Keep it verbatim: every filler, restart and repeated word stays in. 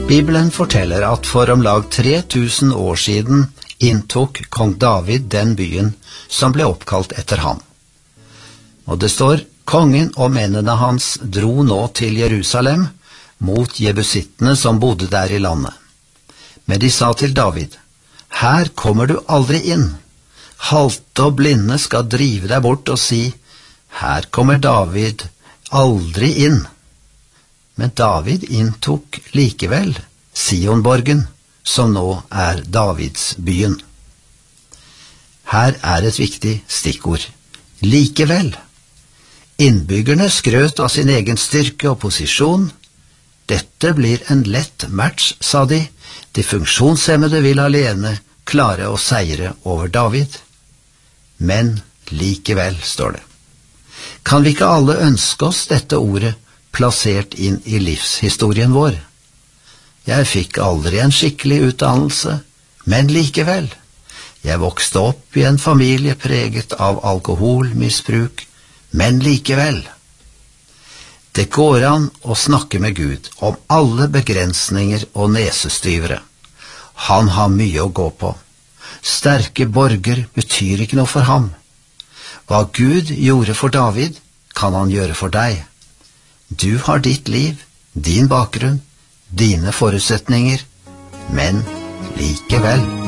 Bibelen forteller at for om lag tre tusen år siden inntok kong David den byen som ble oppkalt etter ham. Og det står, kongen og mennene hans dro nå til Jerusalem mot jebusittene som bodde der i landet. Men de sa til David, her kommer du aldri inn. Halte og blinde skal drive deg bort og si, her kommer David aldri inn. Men David inntok likevel Sionborgen, som nå er Davids byen. Her er et viktig stikkord. Likevel. Innbyggerne skrøt av sin egen styrke og posisjon. Dette blir en lett match, sa de. De funksjonshemmede vil alene klare å seire over David. Men likevel, står det. Kan vi ikke alle ønske oss dette ordet plassert inn i livshistorien vår? Jeg fikk aldri en skikkelig utdannelse, men likevel. Jeg vokste opp i en familie preget av alkoholmisbruk, men likevel. Det går an å snakke med Gud om alle begrensninger og nesestyvere. Han har mye å gå på. Sterke borger betyr ikke noe for ham. Hva Gud gjorde for David, kan han gjøre for deg. Du har ditt liv, din bakgrunn, dine forutsetninger, men likevel.